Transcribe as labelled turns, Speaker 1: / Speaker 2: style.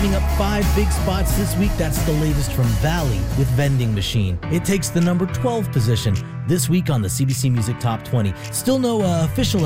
Speaker 1: moving up 5 big spots this week. That's the latest from Valley with Vending Machine. It takes the number 12 position this week on the CBC Music Top 20. Still no official